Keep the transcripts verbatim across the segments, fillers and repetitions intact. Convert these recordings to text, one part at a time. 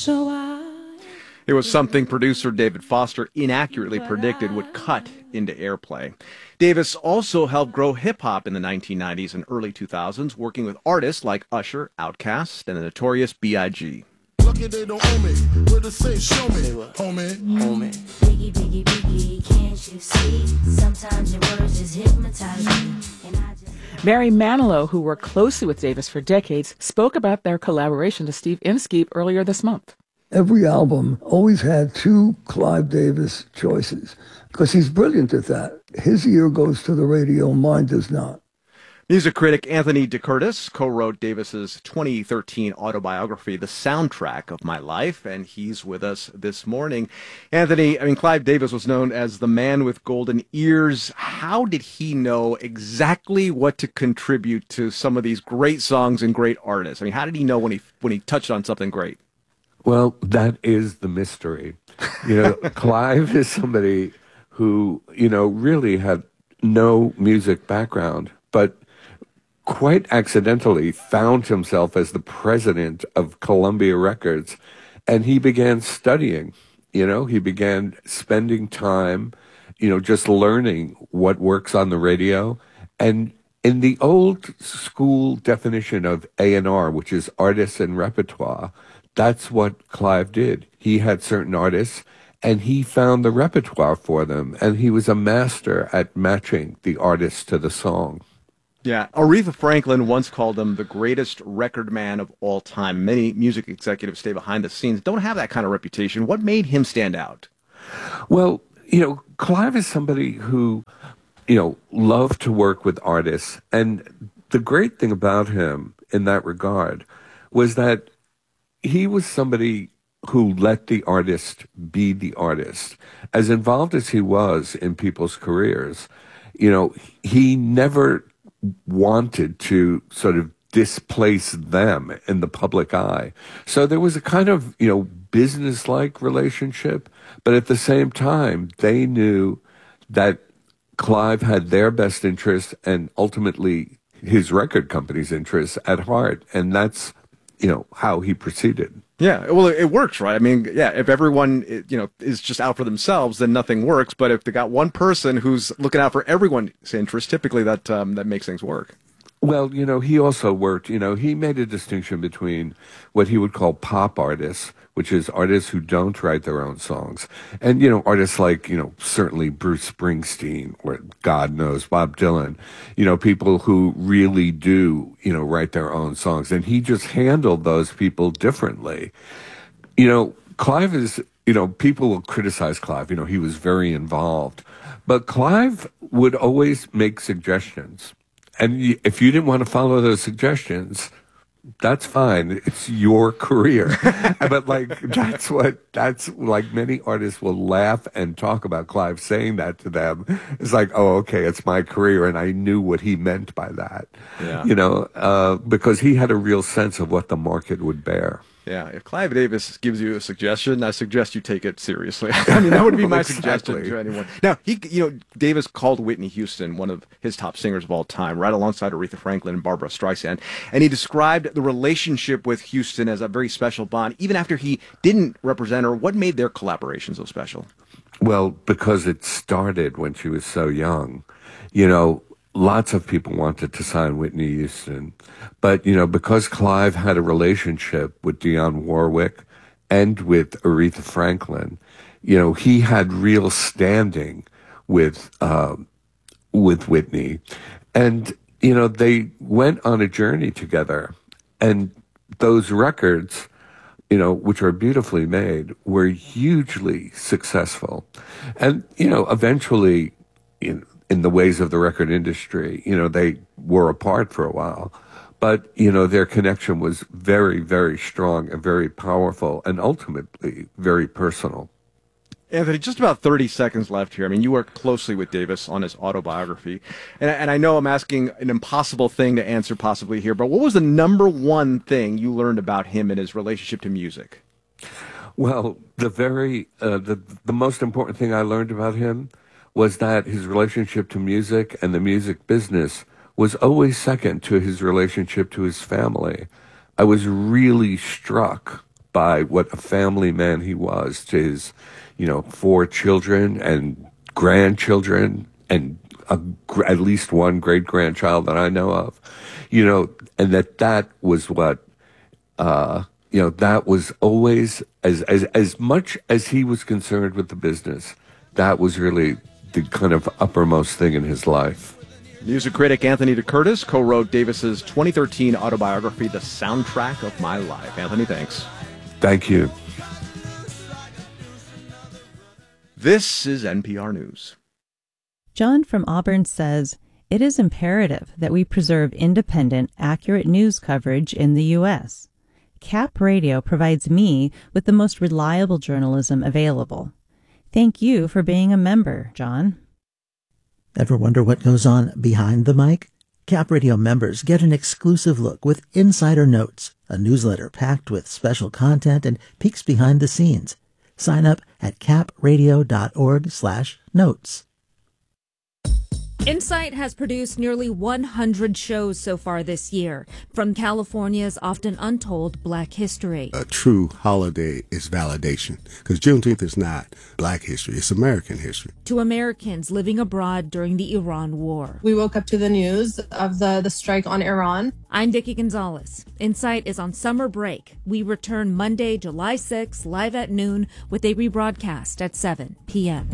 So I... It was something producer David Foster inaccurately predicted would cut into airplay. Davis also helped grow hip-hop in the nineteen nineties and early two thousands, working with artists like Usher, Outkast, and the notorious B I G Lucky they don't own me. Where to say, show me, homie, homie. Biggie, biggie, biggie, can't you see? Sometimes your words just hypnotize me. And I just... Barry Manilow, who worked closely with Davis for decades, spoke about their collaboration to Steve Inskeep earlier this month. Every album always had two Clive Davis choices because he's brilliant at that. His ear goes to the radio, mine does not. Music critic Anthony DeCurtis co-wrote Davis's twenty thirteen autobiography, The Soundtrack of My Life, and he's with us this morning. Anthony, I mean, Clive Davis was known as the man with golden ears. How did he know exactly what to contribute to some of these great songs and great artists? I mean, how did he know when he when he touched on something great? Well, that is the mystery. You know, Clive is somebody who, you know, really had no music background, but quite accidentally found himself as the president of Columbia Records, and he began studying. You know, he began spending time, you know, just learning what works on the radio. And in the old school definition of A and R, which is artists and repertoire, that's what Clive did. He had certain artists, and he found the repertoire for them, and he was a master at matching the artist to the song. Yeah, Aretha Franklin once called him the greatest record man of all time. Many music executives stay behind the scenes, don't have that kind of reputation. What made him stand out? Well, you know, Clive is somebody who, you know, loved to work with artists, and the great thing about him in that regard was that he was somebody who let the artist be the artist. As involved as he was in people's careers, you know, he never wanted to sort of displace them in the public eye. So there was a kind of, you know, business-like relationship, but at the same time, they knew that Clive had their best interests and ultimately his record company's interests at heart. And that's, you know, how he proceeded. Yeah, well, it works, right? I mean, yeah, if everyone, you know, is just out for themselves, then nothing works. But if they got one person who's looking out for everyone's interest, typically that um, that makes things work. Well, you know, he also worked, you know, he made a distinction between what he would call pop artists, which is artists who don't write their own songs, and, you know, artists like, you know, certainly Bruce Springsteen or God knows Bob Dylan, you know, people who really do, you know, write their own songs. And he just handled those people differently. You know, Clive is, you know, people will criticize Clive, you know, he was very involved, but Clive would always make suggestions. And if you didn't want to follow those suggestions, that's fine. It's your career. But like, that's what, that's like many artists will laugh and talk about Clive saying that to them. It's like, oh, okay, it's my career. And I knew what he meant by that, yeah. you know, uh, because he had a real sense of what the market would bear. Yeah, if Clive Davis gives you a suggestion, I suggest you take it seriously. I mean, that would be my Exactly. suggestion to anyone. Now, he, you know, Davis called Whitney Houston one of his top singers of all time, right alongside Aretha Franklin and Barbra Streisand. And he described the relationship with Houston as a very special bond, even after he didn't represent her. What made their collaboration so special? Well, because it started when she was so young. You know, lots of people wanted to sign Whitney Houston. But, you know, because Clive had a relationship with Dionne Warwick and with Aretha Franklin, you know, he had real standing with, uh, with Whitney. And, you know, they went on a journey together. And those records, you know, which are beautifully made, were hugely successful. And, you know, eventually, you know, in the ways of the record industry, you know, they were apart for a while. But, you know, their connection was very, very strong and very powerful and ultimately very personal. Anthony, just about thirty seconds left here. I mean, you worked closely with Davis on his autobiography. And, and I know I'm asking an impossible thing to answer possibly here, but what was the number one thing you learned about him and his relationship to music? Well, the very, uh, the, the most important thing I learned about him was that his relationship to music and the music business was always second to his relationship to his family. I was really struck by what a family man he was to his, you know, four children and grandchildren and a, at least one great-grandchild that I know of, you know, and that that was what, uh, you know, that was always, as, as, as much as he was concerned with the business, that was really the kind of uppermost thing in his life. Music critic Anthony DeCurtis co-wrote Davis's twenty thirteen autobiography, The Soundtrack of My Life. Anthony, thanks. Thank you. This is N P R News. John from Auburn says, it is imperative that we preserve independent, accurate news coverage in the U S Cap Radio provides me with the most reliable journalism available. Thank you for being a member, John. Ever wonder what goes on behind the mic? Cap Radio members get an exclusive look with Insider Notes, a newsletter packed with special content and peeks behind the scenes. Sign up at capradio.org slash notes. Insight has produced nearly one hundred shows so far this year, from California's often untold Black history. A true holiday is validation, because Juneteenth is not Black history, it's American history. To Americans living abroad during the Iran War. We woke up to the news of the, the strike on Iran. I'm Vicki Gonzalez. Insight is on summer break. We return Monday, July sixth, live at noon, with a rebroadcast at seven p.m.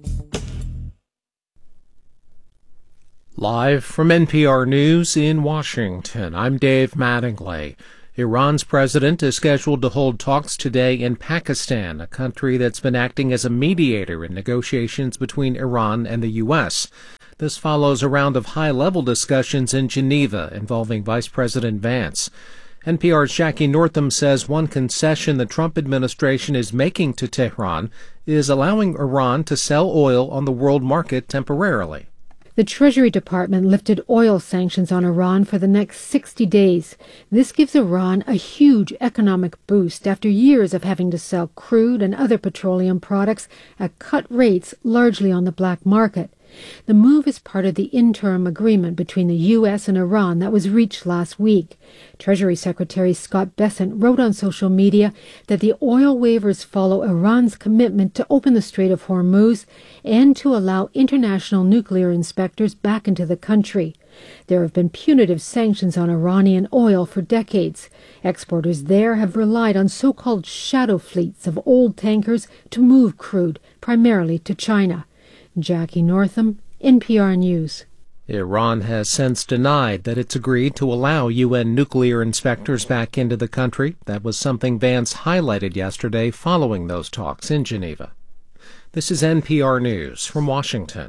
Live from N P R News in Washington, I'm Dave Mattingly. Iran's president is scheduled to hold talks today in Pakistan, a country that's been acting as a mediator in negotiations between Iran and the U S. This follows a round of high-level discussions in Geneva involving Vice President Vance. N P R's Jackie Northam says one concession the Trump administration is making to Tehran is allowing Iran to sell oil on the world market temporarily. The Treasury Department lifted oil sanctions on Iran for the next sixty days. This gives Iran a huge economic boost after years of having to sell crude and other petroleum products at cut rates, largely on the black market. The move is part of the interim agreement between the U S and Iran that was reached last week. Treasury Secretary Scott Bessent wrote on social media that the oil waivers follow Iran's commitment to open the Strait of Hormuz and to allow international nuclear inspectors back into the country. There have been punitive sanctions on Iranian oil for decades. Exporters there have relied on so-called shadow fleets of old tankers to move crude, primarily to China. Jackie Northam, N P R News. Iran has since denied that it's agreed to allow U N nuclear inspectors back into the country. That was something Vance highlighted yesterday following those talks in Geneva. This is N P R News from Washington.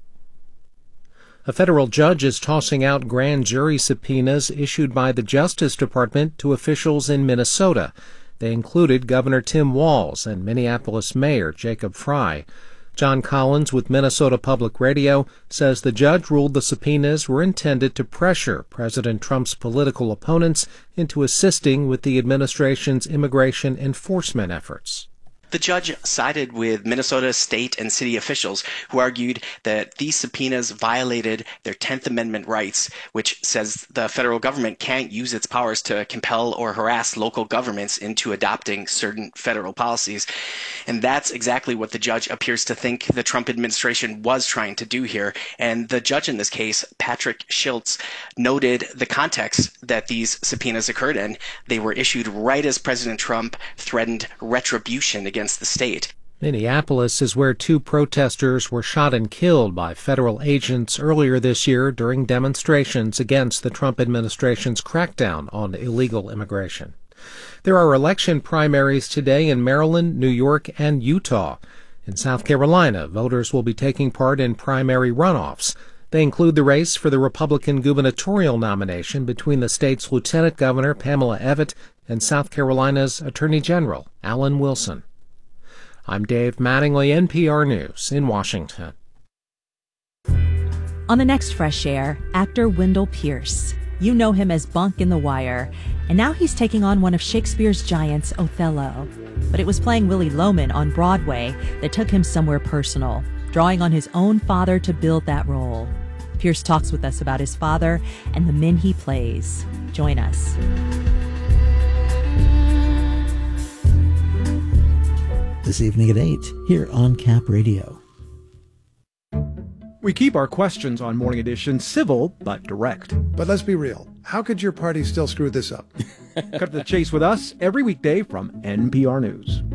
A federal judge is tossing out grand jury subpoenas issued by the Justice Department to officials in Minnesota. They included Governor Tim Walz and Minneapolis Mayor Jacob Frey. John Collins with Minnesota Public Radio says the judge ruled the subpoenas were intended to pressure President Trump's political opponents into assisting with the administration's immigration enforcement efforts. The judge sided with Minnesota state and city officials who argued that these subpoenas violated their tenth Amendment rights, which says the federal government can't use its powers to compel or harass local governments into adopting certain federal policies. And that's exactly what the judge appears to think the Trump administration was trying to do here. And the judge in this case, Patrick Schiltz, noted the context that these subpoenas occurred in. They were issued right as President Trump threatened retribution against against the state. Minneapolis is where two protesters were shot and killed by federal agents earlier this year during demonstrations against the Trump administration's crackdown on illegal immigration. There are election primaries today in Maryland, New York, and Utah. In South Carolina, voters will be taking part in primary runoffs. They include the race for the Republican gubernatorial nomination between the state's Lieutenant Governor Pamela Evette and South Carolina's Attorney General Alan Wilson. I'm Dave Mattingly, N P R News in Washington. On the next Fresh Air, actor Wendell Pierce. You know him as Bunk in The Wire, and now he's taking on one of Shakespeare's giants, Othello. But it was playing Willy Loman on Broadway that took him somewhere personal, drawing on his own father to build that role. Pierce talks with us about his father and the men he plays. Join us. this evening at eight here on Cap Radio. We keep our questions on Morning Edition civil but direct. But let's be real. How could your party still screw this up? Cut to the chase with us every weekday from N P R News.